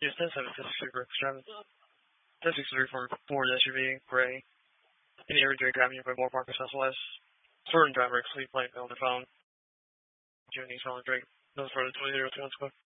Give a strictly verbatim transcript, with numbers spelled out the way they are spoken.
Yes, ten seven fifty-three for Extravagant. ten sixty-three for Ford S U V, gray. In Erie Drake Avenue by Moore Park Southwest. Certain driver, sleep light, on the phone. Jimmy Solid Drake. Those for the twenty zero two one square.